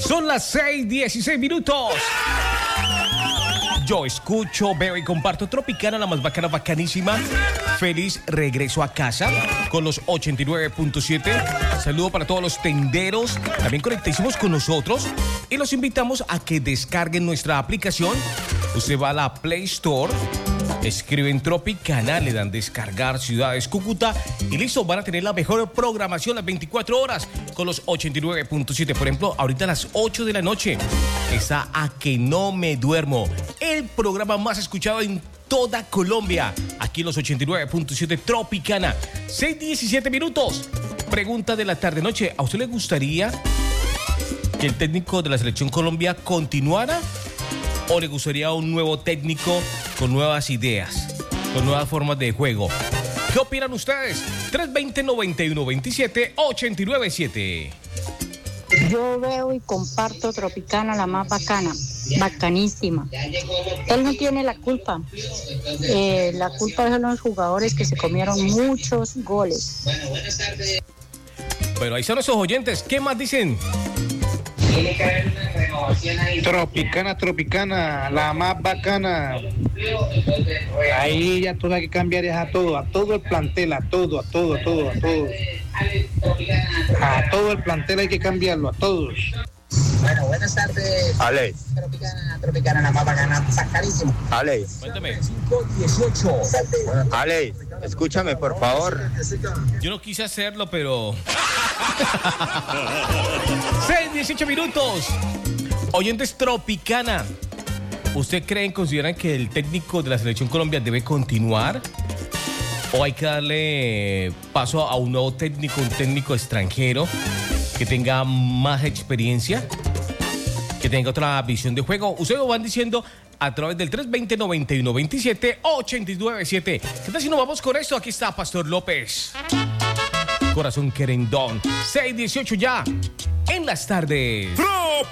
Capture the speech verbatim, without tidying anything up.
Son las seis dieciséis minutos. Yo escucho, veo y comparto Tropicana, la más bacana, bacanísima. Feliz regreso a casa con los ochenta y nueve punto siete. Saludo para todos los tenderos. También conectémonos con nosotros y los invitamos a que descarguen nuestra aplicación. Usted va a la Play Store, escriben Tropicana, le dan descargar Ciudades Cúcuta y listo, van a tener la mejor programación las veinticuatro horas con los ochenta y nueve punto siete. Por ejemplo, ahorita a las ocho de la noche está A Que No Me Duermo, el programa más escuchado en toda Colombia, aquí en los ochenta y nueve punto siete Tropicana. seis diecisiete minutos. Pregunta de la tarde-noche: ¿a usted le gustaría que el técnico de la Selección Colombia continuara o le gustaría un nuevo técnico con nuevas ideas, con nuevas formas de juego? ¿Qué opinan ustedes? tres veinte, noventa y uno veintisiete, ochenta y nueve siete. Yo veo y comparto Tropicana, la más bacana, bacanísima. Él no tiene la culpa. Eh, la culpa es de los jugadores que se comieron muchos goles. Bueno, ahí están nuestros oyentes. ¿Qué más dicen? Tropicana, Tropicana, la más bacana. Ahí ya todo hay que cambiar es a todo, a todo el plantel, a todo, a todo, a todo, a todo. A todo el plantel hay que cambiarlo, a todos. Bueno, buenas tardes. Ale. Tropicana, Tropicana, la más bacana, sacarísimo. Ale. Cuéntame. cinco dieciocho. Ale, escúchame, por favor. Yo no quise hacerlo, pero... seis dieciocho minutos. Oyentes Tropicana, ¿usted creen, consideran que el técnico de la Selección Colombia debe continuar? ¿O hay que darle paso a un nuevo técnico, un técnico extranjero que tenga más experiencia, que tenga otra visión de juego? Ustedes lo van diciendo a través del tres veinte, noventa y uno veintisiete, ochenta y nueve siete. ¿Qué tal si nos vamos con esto? Aquí está Pastor López. Corazón querendón. seis dieciocho ya en las tardes.